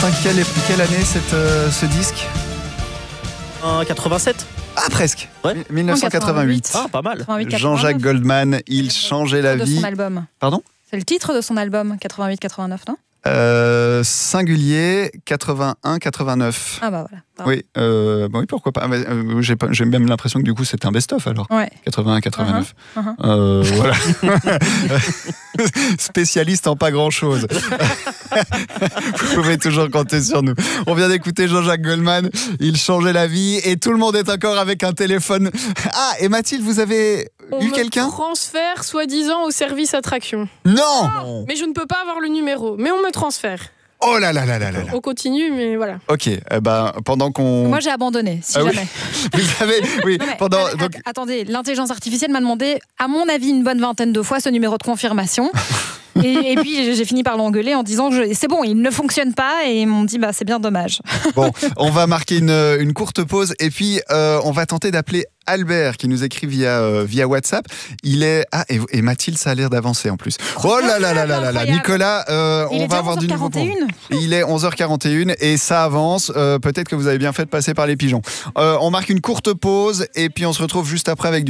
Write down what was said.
Quelle année ce disque? 87. Ah, presque. Ouais. 1988. Ah, pas mal. 88, Jean-Jacques Goldman, il changeait la de vie. son album. Pardon? C'est le titre de son album, 88-89, non? Singulier 81-89. Ah bah voilà. Pardon. Oui, oui, pourquoi pas. J'ai même l'impression que du coup c'était un best-of alors. Ouais. 81-89. Uh-huh. Voilà. Spécialiste en pas grand-chose. Vous pouvez toujours compter sur nous. On vient d'écouter Jean-Jacques Goldman. Il changeait la vie et tout le monde est encore avec un téléphone. Ah, et Mathilde, vous avez eu quelqu'un? Transfert soi-disant au service attraction. Non. Mais je ne peux pas avoir le numéro. Mais on me transfère. Oh là là là là là là. On continue, mais voilà. Ok, pendant qu'on... Moi, j'ai abandonné, si Ah oui. jamais. Vous savez, oui, Non, mais, pendant... donc... Attendez, l'intelligence artificielle m'a demandé, à mon avis, une bonne vingtaine de fois ce numéro de confirmation. Et puis j'ai fini par l'engueuler en disant que c'est bon, il ne fonctionne pas, et ils m'ont dit c'est bien dommage. Bon, on va marquer une courte pause et puis on va tenter d'appeler Albert qui nous écrit via WhatsApp. Il est et Mathilde, ça a l'air d'avancer en plus. Oh là là là là là là, Nicolas, on va avoir du nouveau pour vous. Il est 11h41 et ça avance. Peut-être que vous avez bien fait de passer par les pigeons. On marque une courte pause et puis on se retrouve juste après avec